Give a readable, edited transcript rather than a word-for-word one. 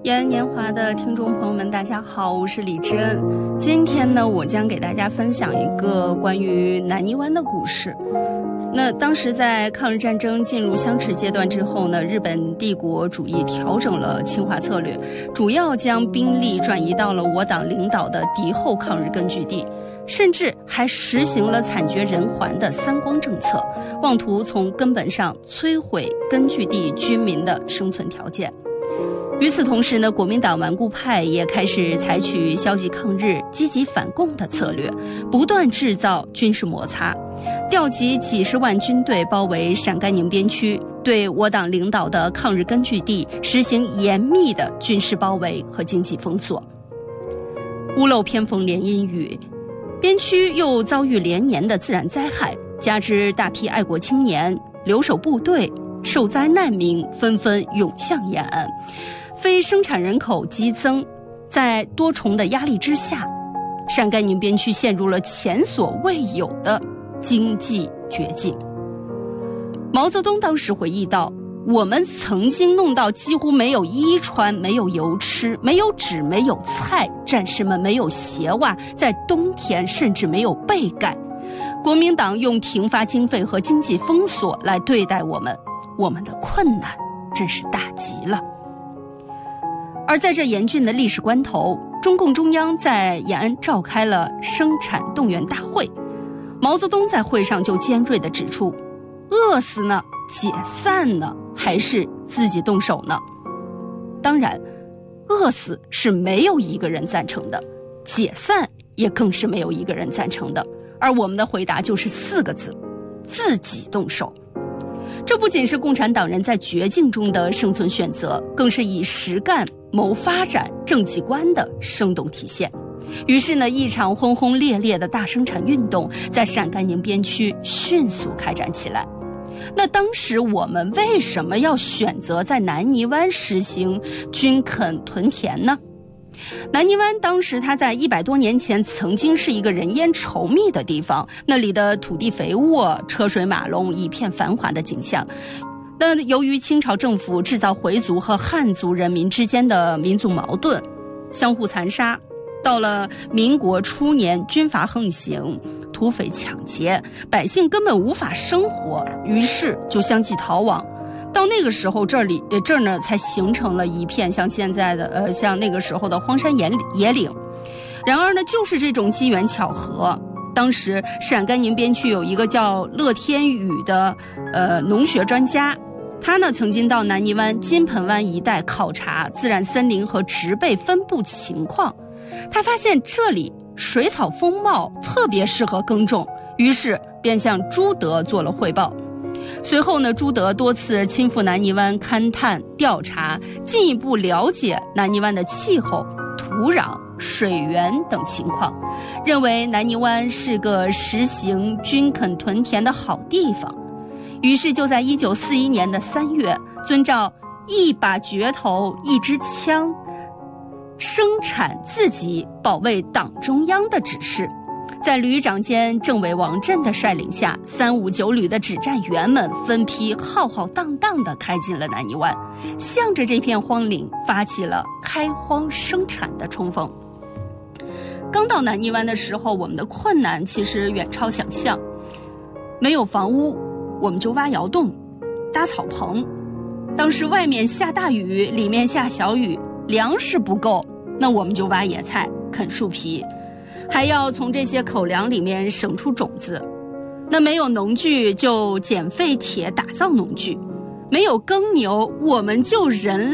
延安年华的听众朋友们，大家好，我是李珍。今天呢，我将给大家分享一个关于南泥湾的故事。那当时在抗日战争进入相持阶段之后呢，日本帝国主义调整了侵华策略，主要将兵力转移到了我党领导的敌后抗日根据地，甚至还实行了惨绝人寰的三光政策，妄图从根本上摧毁根据地居民的生存条件。与此同时呢，国民党顽固派也开始采取消极抗日、积极反共的策略，不断制造军事摩擦，调集几十万军队包围陕甘宁边区，对我党领导的抗日根据地实行严密的军事包围和经济封锁。屋漏偏逢连阴雨，边区又遭遇连年的自然灾害，加之大批爱国青年、留守部队、受灾难民纷纷涌向延安，非生产人口激增，在多重的压力之下，陕甘宁边区陷入了前所未有的经济绝境。毛泽东当时回忆道，我们曾经弄到几乎没有衣穿，没有油吃，没有纸，没有菜，战士们没有鞋袜，在冬天甚至没有被盖。国民党用停发经费和经济封锁来对待我们，我们的困难真是大极了。而在这严峻的历史关头，中共中央在延安召开了生产动员大会。毛泽东在会上就尖锐地指出，饿死呢，解散呢，还是自己动手呢？当然，饿死是没有一个人赞成的，解散也更是没有一个人赞成的。而我们的回答就是4个字：自己动手。这不仅是共产党人在绝境中的生存选择，更是以实干谋发展政绩观的生动体现。于是呢，一场轰轰烈烈的大生产运动在陕甘宁边区迅速开展起来。那当时我们为什么要选择在南泥湾实行军垦屯田呢？南泥湾当时它在100多年前曾经是一个人烟稠密的地方，那里的土地肥沃，车水马龙，一片繁华的景象。那由于清朝政府制造回族和汉族人民之间的民族矛盾，相互残杀，到了民国初年军阀横行，土匪抢劫，百姓根本无法生活，于是就相继逃亡。到那个时候，这儿呢才形成了一片像现在的像那个时候的荒山野岭。然而呢，就是这种机缘巧合，当时陕甘宁边区有一个叫乐天宇的农学专家，他呢曾经到南泥湾、金盆湾一带考察自然森林和植被分布情况，他发现这里水草丰茂，特别适合耕种，于是便向朱德做了汇报。随后呢，朱德多次亲赴南泥湾勘探调查，进一步了解南泥湾的气候、土壤、水源等情况，认为南泥湾是个实行军垦屯田的好地方。于是就在1941年的3月，遵照一把镢头一支枪，生产自己保卫党中央的指示，在旅长兼政委王震的率领下，359旅的指战员们分批浩浩荡荡地开进了南泥湾，向着这片荒岭发起了开荒生产的冲锋。刚到南泥湾的时候，我们的困难其实远超想象。没有房屋，我们就挖窑洞、搭草棚。当时外面下大雨，里面下小雨，粮食不够，那我们就挖野菜、啃树皮，还要从这些口粮里面省出种子。那没有农具，就捡废铁打造农具；没有耕牛，我们就人